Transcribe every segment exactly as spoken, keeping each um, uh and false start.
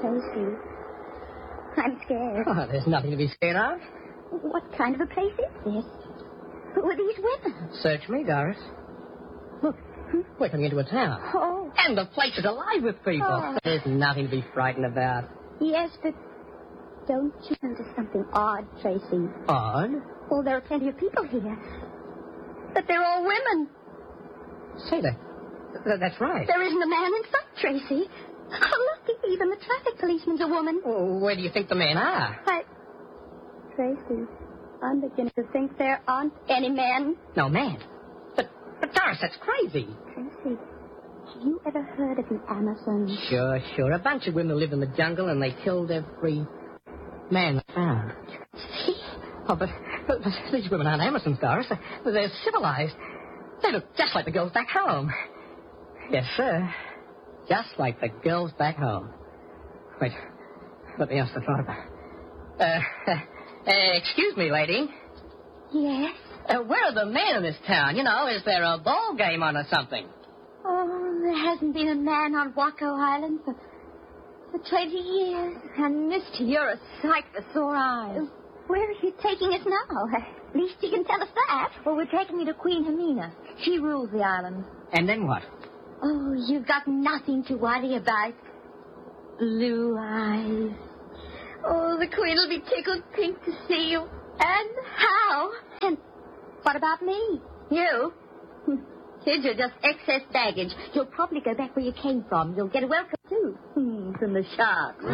Tracy, I'm scared. Oh, there's nothing to be scared of. What kind of a place is this? Who are these women? Search me, Doris. Look, we're coming into a town. Oh. And the place is alive with people. Oh. There's nothing to be frightened about. Yes, but don't you notice something odd, Tracy? Odd? Well, there are plenty of people here. But they're all women. Say that. Th- that's right. There isn't a man in sight, Tracy. Oh, look, even the traffic policeman's a woman. Oh, where do you think the men are? I... Tracy, I'm beginning to think there aren't any men. No, man. But, but Doris, that's crazy. Tracy, have you ever heard of the Amazons? Sure, sure. A bunch of women live in the jungle and they killed every man they found. See? Oh, but, but, but these women aren't Amazons, Doris. They're, they're civilized. They look just like the girls back home. Yes, sir. Just like the girls back home. Wait, let me ask the thought about. Uh, uh, excuse me, lady. Yes? Uh, where are the men in this town? You know, is there a ball game on or something? Oh, there hasn't been a man on Waco Island for, for twenty years. And, Misty, you're a sight for sore eyes. Where are you taking us now? At least you can tell us that. Well, we're taking you to Queen Hermina. She rules the island. And then what? Oh, you've got nothing to worry about. Blue eyes. Oh, the Queen will be tickled pink to see you. And how? And what about me? You? Kids are just excess baggage. You'll probably go back where you came from. You'll get a welcome, too. Hmm, from the sharks.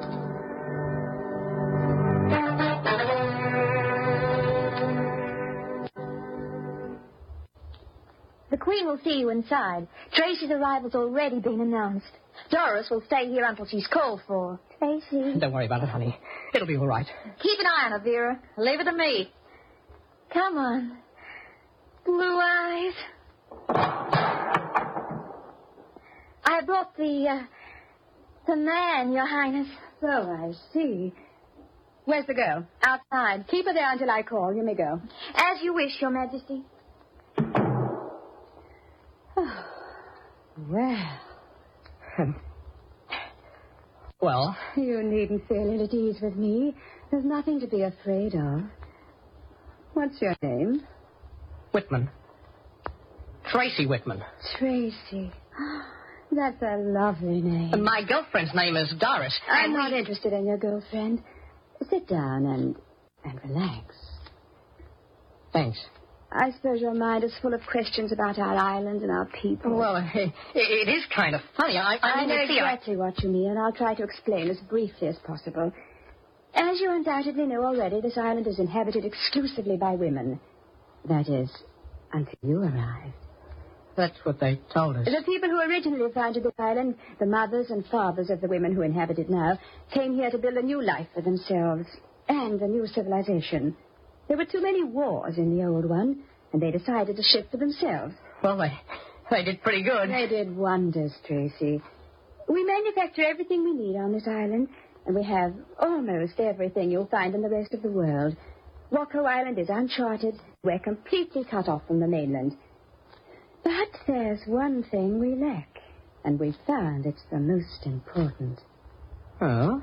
The Queen will see you inside. Tracy's arrival's already been announced. Doris will stay here until she's called for. Tracy. Don't worry about it, honey. It'll be all right. Keep an eye on her, Vera. Leave it to me. Come on. Blue eyes. I brought the, uh, the man, Your Highness. So I see. Where's the girl? Outside. Keep her there until I call. You may go. As you wish, Your Majesty. Well. Well? You needn't feel ill at ease with me. There's nothing to be afraid of. What's your name? Whitman. Tracy Whitman. Tracy. That's a lovely name. And my girlfriend's name is Doris. I'm and not we... interested in your girlfriend. Sit down and and relax. Thanks. I suppose your mind is full of questions about our island and our people. Well, it, it is kind of funny. I, I, I mean, know you see, exactly what you mean, and I'll try to explain as briefly as possible. As you undoubtedly know already, this island is inhabited exclusively by women. That is, until you arrived. That's what they told us. The people who originally founded this island, the mothers and fathers of the women who inhabit it now, came here to build a new life for themselves and a new civilization. There were too many wars in the old one, and they decided to shift for themselves. Well, they, they did pretty good. They did wonders, Tracy. We manufacture everything we need on this island, and we have almost everything you'll find in the rest of the world. Waco Island is uncharted. We're completely cut off from the mainland. But there's one thing we lack, and we've found it's the most important. Oh?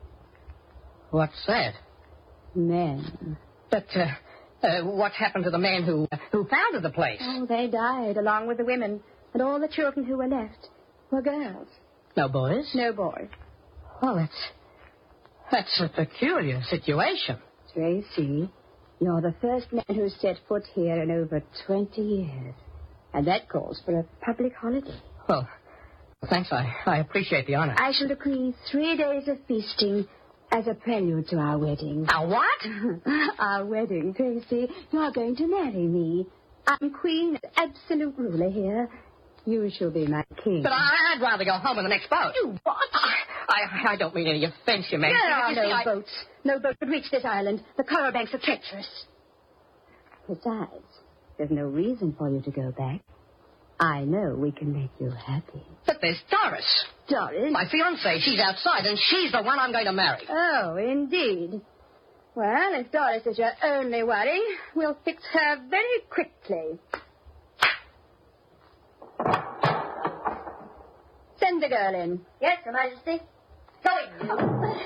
What's that? Men. But, uh, uh, what happened to the man who uh, who founded the place? Oh, they died along with the women, and all the children who were left were girls. No boys? No boys. Well, that's... That's a peculiar situation. Tracy, you're the first man who's set foot here in over twenty years. And that calls for a public holiday. Well, thanks. I, I appreciate the honor. I shall decree three days of feasting as a prelude to our wedding. Our what? Our wedding, Tracy. You're going to marry me. I'm queen, absolute ruler here. You shall be my king. But I, I'd rather go home in the next boat. You what? I, I don't mean any offense, Your Majesty. There are You no see, I... boats. No boat could reach this island. The coral banks are treacherous. Besides, there's no reason for you to go back. I know we can make you happy. But there's Doris. Doris? My fiancée. She's outside, and she's the one I'm going to marry. Oh, indeed. Well, if Doris is your only worry, we'll fix her very quickly. Send the girl in. Yes, Your Majesty. Go in.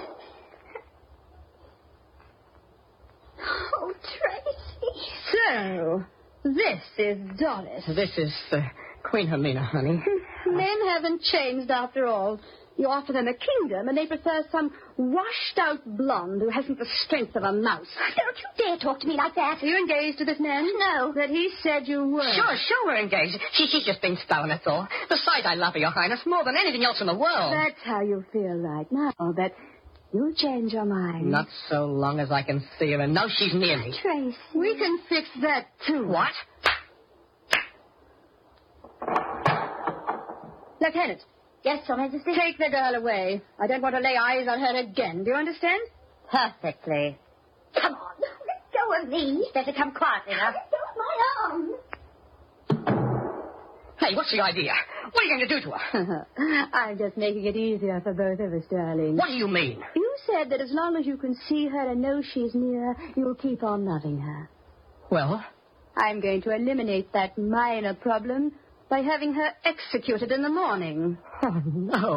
Oh, Tracy. So, this is Doris. This is uh, Queen Hermina, honey. Men haven't changed after all. You offer them a kingdom, and they prefer some washed-out blonde who hasn't the strength of a mouse. Don't you dare talk to me like that. Are you engaged to this man? No. But he said you were. Sure, sure, we're engaged. She, she's just been stubborn, that's all. Besides, I love her, Your Highness, more than anything else in the world. That's how you feel right now, but you'll change your mind. Not so long as I can see her and know she's near me. Tracy. We can fix that, too. What? Lieutenant. Yes, Your Majesty? Take the girl away. I don't want to lay eyes on her again. Do you understand? Perfectly. Come on. Let go of me. Better come quietly now. Let go of my arm. Hey, what's the idea? What are you going to do to her? I'm just making it easier for both of us, darling. What do you mean? You said that as long as you can see her and know she's near, you'll keep on loving her. Well? I'm going to eliminate that minor problem by having her executed in the morning. Oh, no.